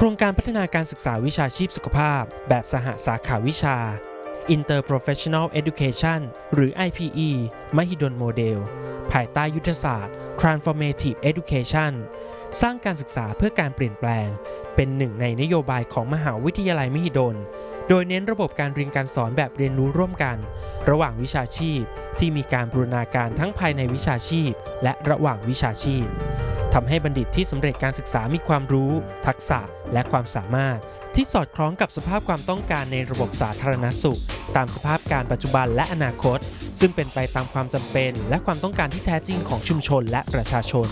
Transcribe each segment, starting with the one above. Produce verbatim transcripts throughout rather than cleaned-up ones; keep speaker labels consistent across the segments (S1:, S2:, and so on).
S1: รงการพัฒนาการศึกษาวิชาชีพสุขภาพแบบสหสาขาวิชา Interprofessional Education หรือ ไอ พี อี มหิดลโมเดลภายใต้ยุทธศาสตร์ Transformative Education สร้างการศึกษาเพื่อการเปลี่ยนแปลงเป็นหนึ่งในนโยบายของมหาวิทยาลัยมหิดลโดยเน้นระบบการเรียนการสอนแบบเรียนรู้ร่วมกันระหว่างวิชาชีพที่มีการบูรณาการทั้งภายในวิชาชีพและระหว่างวิชาชีพทำให้บัณฑิตที่สำเร็จการศึกษามีความรู้ทักษะและความสามารถที่สอดคล้องกับสภาพความต้องการในระบบสาธารณสุขตามสภาพการปัจจุบันและอนาคตซึ่งเป็นไปตามความจำเป็นและความต้องการที่แท้จริงของชุมชนและประชาชน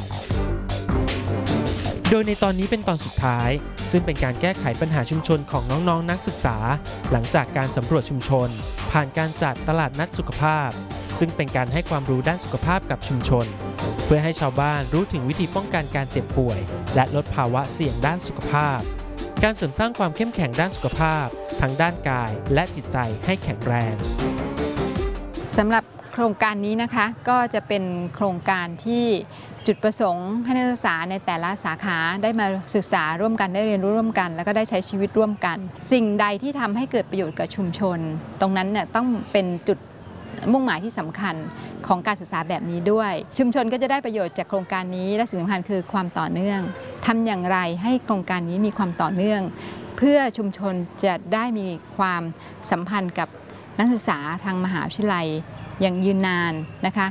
S1: โดยในตอนนี้เป็นตอนสุดท้ายซึ่งเป็นการแก้ไขปัญหาชุมชนของน้องๆ น, นักศึกษาหลังจากการสำรวจชุมชนผ่านการจัดตลาดนัดสุขภาพซึ่งเป็นการให้ความรู้ด้านสุขภาพกับชุมชนเพื่อให้ชาวบ้านรู้ถึงวิธีป้องกันการเจ็บป่วยและลดภาวะเสี่ยงด้านสุขภาพการเสริมสร้างความเข้มแข็งด้านสุขภาพทั้งด้านกายและจิตใจให้แข็งแรง
S2: สำหรับโครงการนี้นะคะก็จะเป็นโครงการที่จุดประสงค์ให้นักศึกษาในแต่ละสาขาได้มาศึกษาร่วมกันได้เรียนรู้ร่วมกันแล้วก็ได้ใช้ชีวิตร่วมกันสิ่งใดที่ทำให้เกิดประโยชน์กับชุมชนตรงนั้นเนี่ยต้องเป็นจุดมุ่งหมายที่สำคัญของการศึกษาแบบนี้ด้วยชุมชนก็จะได้ประโยชน์จากโครงการนี้และสิ่งสำคัญคือความต่อเนื่องทำอย่างไรให้โครงการนี้มีความต่อเนื่องเพื่อชุมชนจะได้มีความสัมพันธ์กับนักศึกษาทางมหาวิทยาลัยอย่างยืนนานนะคะ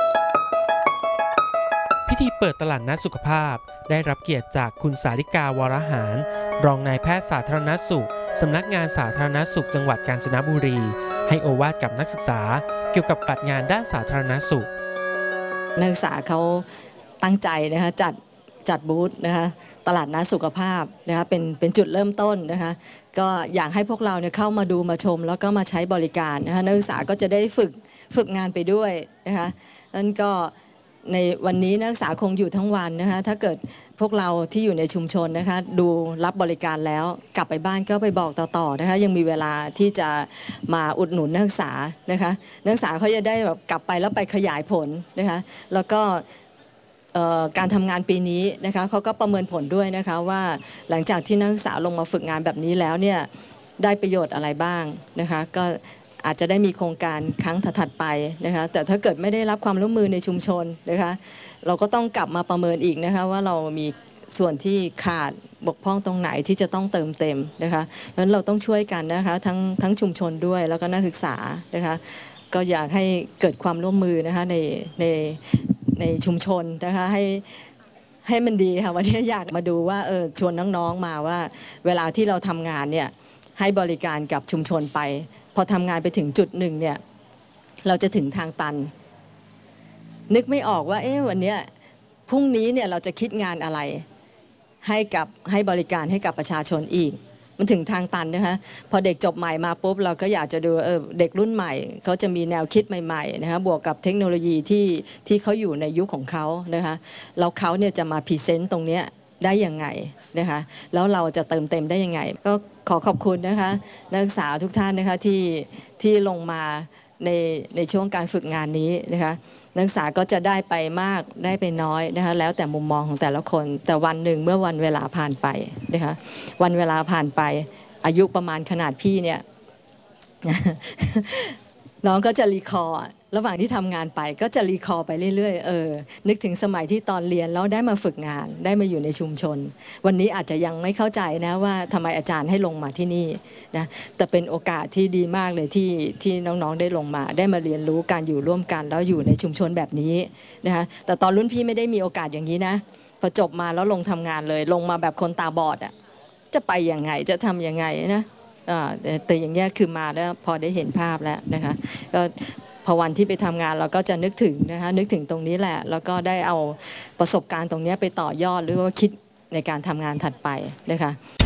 S1: พิธีเปิดตลาดนัดสุขภาพได้รับเกียรติจากคุณสาริกาวรหารรองนายแพทย์สาธารณสุขสำนักงานสาธารณสุขจังหวัดกาญจนบุรีให้โอวาทกับนักศึกษาเกี่ยวกับปฏิบัติงานด้านสาธารณสุข
S3: นักศึกษาเขาตั้งใจนะคะจัดจัดบูธนะคะตลาดนัดสุขภาพนะคะเป็นเป็นจุดเริ่มต้นนะคะก็อยากให้พวกเราเนี่ยเข้ามาดูมาชมแล้วก็มาใช้บริการนะคะนักศึกษาก็จะได้ฝึกฝึกงานไปด้วยนะคะนั้นก็ในวันนี้นักศึกษาคงอยู่ทั้งวันนะคะถ้าเกิดพวกเราที่อยู่ในชุมชนนะคะดูรับบริการแล้วกลับไปบ้านก็ไปบอกต่อๆนะคะยังมีเวลาที่จะมาอุดหนุนนักศึกษานะคะนักศึกษาเขาจะได้แบบกลับไปแล้วไปขยายผลนะคะแล้วก็การทำงานปีนี้นะคะเขาก็ประเมินผลด้วยนะคะว่าหลังจากที่นักศึกษาลงมาฝึกงานแบบนี้แล้วเนี่ยได้ประโยชน์อะไรบ้างนะคะก็อาจจะได้มีโครงการครั้งถัดไปนะคะแต่ถ้าเกิดไม่ได้รับความร่วมมือในชุมชนนะคะเราก็ต้องกลับมาประเมินอีกนะคะว่าเรามีส่วนที่ขาดบกพร่องตรงไหนที่จะต้องเติมเต็มนะคะเพราะฉะนั้นเราต้องช่วยกันนะคะทั้งทั้งชุมชนด้วยแล้วก็นักศึกษานะคะก็อยากให้เกิดความร่วมมือนะคะในในในชุมชนนะคะให้ให้มันดีค่ะวันนี้อยากมาดูว่าเออชวนน้องๆมาว่าเวลาที่เราทำงานเนี่ยให้บริการกับชุมชนไปพอทำงานไปถึงจุดหนึ่งเนี่ยเราจะถึงทางตันนึกไม่ออกว่าเอ๊ะวันนี้พรุ่งนี้เนี่ยเราจะคิดงานอะไรให้กับให้บริการให้กับประชาชนอีกมันถึงทางตันนะคะพอเด็กจบใหม่มาปุ๊บเราก็อยากจะดูเออเด็กรุ่นใหม่เขาจะมีแนวคิดใหม่ๆนะคะบวกกับเทคโนโลยีที่ที่เขาอยู่ในยุคของเขานะคะแล้วเขาเนี่ยจะมาพรีเซนต์ตรงนี้ได้ยังไงนะคะแล้วเราจะเติมเต็มได้ยังไงก็ขอขอบคุณนะคะนักศึกษาทุกท่านนะคะที่ที่ลงมาในในช่วงการฝึกงานนี้นะคะนักศึกษาก็จะได้ไปมากได้ไปน้อยนะคะแล้วแต่มุมมองของแต่ละคนแต่วันหนึ่งเมื่อวันเวลาผ่านไปนะคะวันเวลาผ่านไปอายุประมาณขนาดพี่เนี่ยน้องก็จะรีคอร์ระหว่างที่ทำงานไปก็จะรีคอร์ไปเรื่อยๆเออนึกถึงสมัยที่ตอนเรียนแล้วได้มาฝึกงานได้มาอยู่ในชุมชนวันนี้อาจจะยังไม่เข้าใจนะว่าทำไมอาจารย์ให้ลงมาที่นี่นะแต่เป็นโอกาสที่ดีมากเลยที่ที่น้องๆได้ลงมาได้มาเรียนรู้การอยู่ร่วมกันแล้วอยู่ในชุมชนแบบนี้นะคะแต่ตอนรุ่นพี่ไม่ได้มีโอกาสอย่างนี้นะพอจบมาแล้วลงทำงานเลยลงมาแบบคนตาบอดอ่ะจะไปยังไงจะทำยังไงนะแต่อย่างเงี้ยคือมาแล้วพอได้เห็นภาพแล้วนะคะก็พอวันที่ไปทำงานเราก็จะนึกถึงนะคะนึกถึงตรงนี้แหละแล้วก็ได้เอาประสบการณ์ตรงนี้ไปต่อยอดหรือว่าคิดในการทำงานถัดไปนะคะ